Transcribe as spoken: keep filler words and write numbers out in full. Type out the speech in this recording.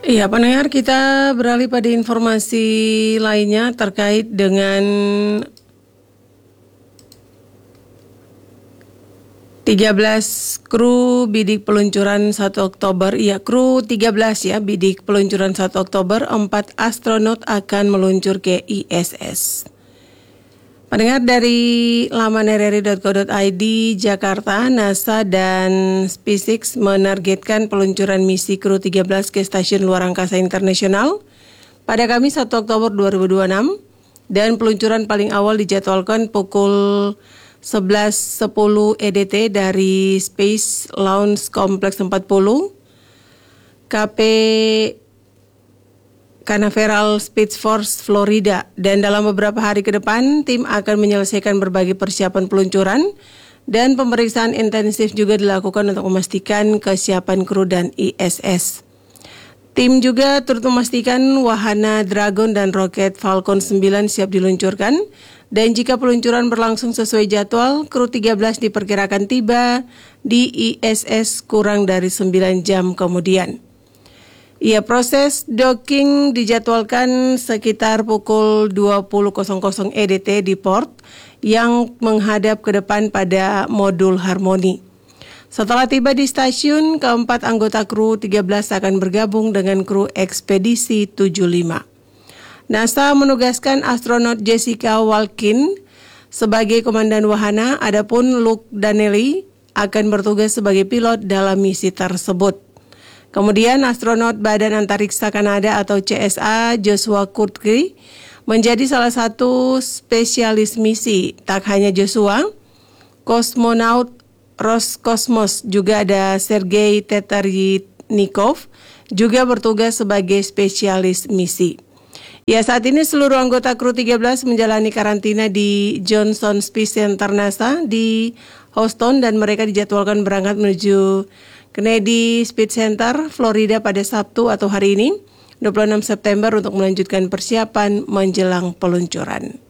Iya, pendengar, kita beralih pada informasi lainnya terkait dengan tiga belas kru bidik peluncuran satu Oktober. Iya, kru tiga belas ya, bidik peluncuran satu Oktober, empat astronot akan meluncur ke I S S. Pendengar, dari laman r r i dot co dot i d Jakarta, NASA dan SpaceX menargetkan peluncuran misi kru tiga belas ke Stasiun Luar Angkasa Internasional pada Kamis satu Oktober dua ribu dua puluh enam, dan peluncuran paling awal dijadwalkan pukul sebelas sepuluh E D T dari Space Launch Complex empat puluh K P Canaveral Space Force, Florida. Dan dalam beberapa hari ke depan, tim akan menyelesaikan berbagai persiapan peluncuran dan pemeriksaan intensif juga dilakukan untuk memastikan kesiapan kru dan I S S. Tim juga turut memastikan wahana Dragon dan roket Falcon sembilan siap diluncurkan, dan jika peluncuran berlangsung sesuai jadwal, kru tiga belas diperkirakan tiba di I S S kurang dari sembilan jam kemudian. Ya, proses docking dijadwalkan sekitar pukul dua puluh E D T di port yang menghadap ke depan pada modul Harmony. Setelah tiba di stasiun, keempat anggota kru tiga belas akan bergabung dengan kru ekspedisi tujuh puluh lima. NASA menugaskan astronot Jessica Walkin sebagai komandan wahana, adapun Luke Danelli akan bertugas sebagai pilot dalam misi tersebut. Kemudian astronot Badan Antariksa Kanada atau C S A Joshua Kurtke menjadi salah satu spesialis misi. Tak hanya Joshua, kosmonaut Roscosmos juga ada Sergei Teternikov juga bertugas sebagai spesialis misi. Ya, saat ini seluruh anggota kru tiga belas menjalani karantina di Johnson Space Center NASA di Houston, dan mereka dijadwalkan berangkat menuju Kennedy Space Center, Florida pada Sabtu atau hari ini, dua puluh enam September, untuk melanjutkan persiapan menjelang peluncuran.